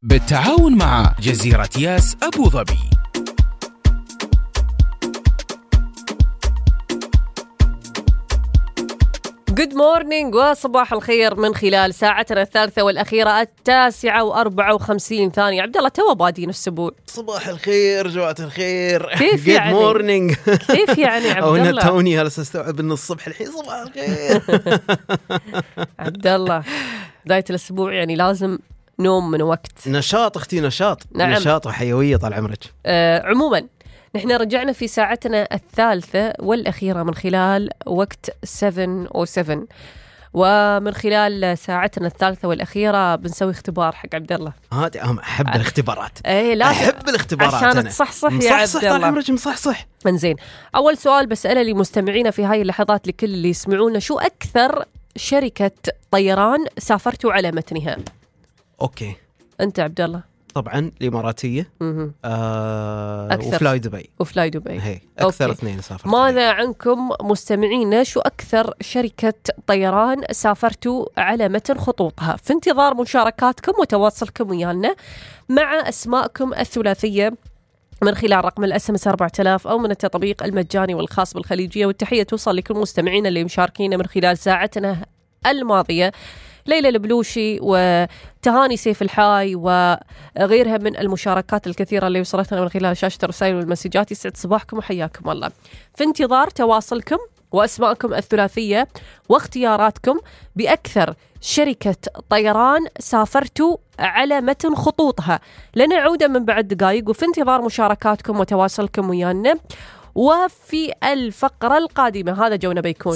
بالتعاون مع جزيرة ياس أبو ظبي. Good morning وصباح الخير من خلال ساعتنا الثالثة والأخيرة 9:54. عبد الله تو بادين الأسبوع. صباح الخير جوات الخير. كيف يعني؟ Good morning. كيف يعني عبد الله؟ أنا توني هلا استوعب إن الصبح الحين صباح الخير. عبد الله بداية الأسبوع يعني لازم نوم من وقت. نشاط أختي نشاط. نعم. نشاط وحيوية طال عمرك. عموما نحن رجعنا في ساعتنا الثالثة والأخيرة من خلال وقت 7:07 ومن خلال ساعتنا الثالثة والأخيرة بنسوي اختبار حق عبد الله. هذه أحب الاختبارات. لا أحب الاختبارات عشان أنا. تصحصح يا عبد الله. طال عمرك مصحصح. انزين، أول سؤال بسأله لمستمعينا في هاي اللحظات لكل اللي يسمعونا، شو أكثر شركة طيران سافرتوا على متنها؟ أوكي. أنت عبد الله؟ طبعا الإماراتية وفلاي دبي. وفلاي دبي هي أكثر أوكي. اثنين سافرت. ماذا عنكم مستمعينا؟ شو أكثر شركة طيران سافرتوا على متن خطوطها؟ في انتظار مشاركاتكم وتواصلكم ويانا مع أسماءكم الثلاثية من خلال رقم الSMS 4000 أو من التطبيق المجاني والخاص بالخليجية. والتحية توصل لكل مستمعينا اللي مشاركين من خلال ساعتنا الماضية، ليلى البلوشي وتهاني سيف الحاي وغيرها من المشاركات الكثيرة اللي وصلتنا من خلال شاشة الرسائل والمسجات. يسعد صباحكم وحياكم الله. في انتظار تواصلكم وأسماءكم الثلاثية واختياراتكم بأكثر شركة طيران سافرتوا على متن خطوطها. لنا عودة من بعد دقائق، وفي انتظار مشاركاتكم وتواصلكم ويانا. وفي الفقرة القادمة هذا جونا بيكون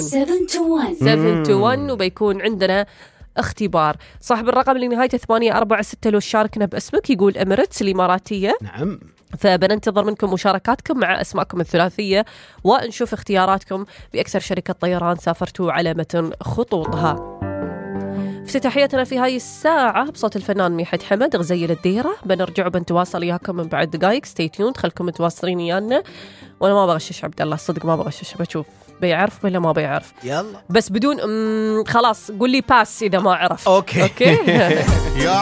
7 to 1 وبيكون عندنا اختبار. صاحب الرقم اللي نهايته 846 لو شاركنا باسمك يقول إميريتس الإماراتية. نعم. فبننتظر منكم مشاركاتكم مع أسماءكم الثلاثية ونشوف اختياراتكم بأكثر شركة طيران سافرتوا على متن خطوطها. افتتاحيتنا في هاي الساعة بصوت الفنان ميحد حمد غزيل الديرة. بنرجع وبنتواصل إياكم من بعد دقائق. ستي تيوند، خلكم متواصلين إيانا. وأنا ما بغشش عبد الله، صدق ما بغشش، بشوف بيعرف ولا ما بيعرف. يلا بس بدون خلاص قول لي باس إذا ما عرفت. أوكي.